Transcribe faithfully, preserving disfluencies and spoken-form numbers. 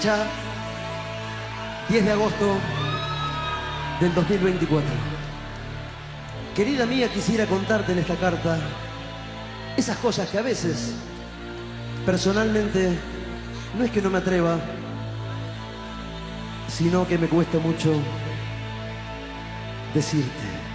Ya, diez de agosto del dos mil veinticuatro. Querida mía, quisiera contarte en esta carta esas cosas que a veces, personalmente, no es que no me atreva, sino que me cuesta mucho decirte.